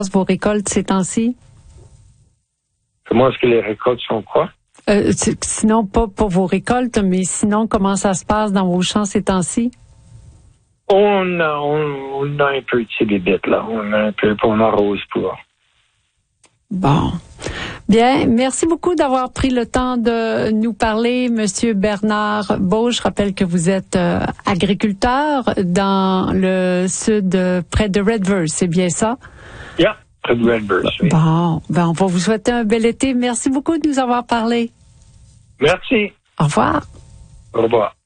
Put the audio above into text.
vos récoltes ces temps-ci? Comment est-ce que les récoltes sont quoi? Sinon, pas pour vos récoltes, mais sinon, comment ça se passe dans vos champs ces temps-ci? On a un peu de ces bébites, là. On arrose pour. Bon. Bien, merci beaucoup d'avoir pris le temps de nous parler, Monsieur Bernard Beau. Je rappelle que vous êtes agriculteur dans le sud, près de Redvers, c'est bien ça? Yeah, près de Redvers, oui. Bon, ben on va vous souhaiter un bel été. Merci beaucoup de nous avoir parlé. Merci. Au revoir. Au revoir.